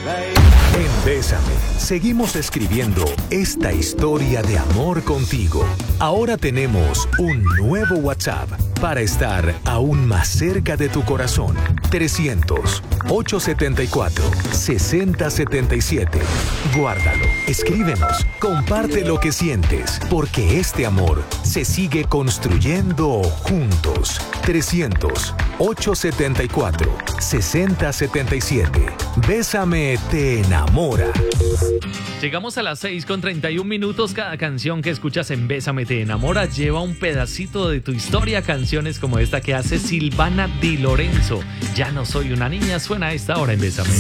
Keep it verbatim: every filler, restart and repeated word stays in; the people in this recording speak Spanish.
En Bésame, seguimos escribiendo esta historia de amor contigo. Ahora tenemos un nuevo WhatsApp para estar aún más cerca de tu corazón. trescientos, ochocientos setenta y cuatro, sesenta setenta y siete. Guárdalo, escríbenos, comparte lo que sientes, porque este amor se sigue construyendo juntos. trescientos, ochocientos setenta y cuatro, sesenta setenta y siete. Bésame te enamora. Llegamos a las seis con treinta y un minutos. Cada canción que escuchas en Bésame te enamora lleva un pedacito de tu historia. Canciones como esta que hace Silvana Di Lorenzo. Ya no soy una niña, suena a esta hora en Bésame.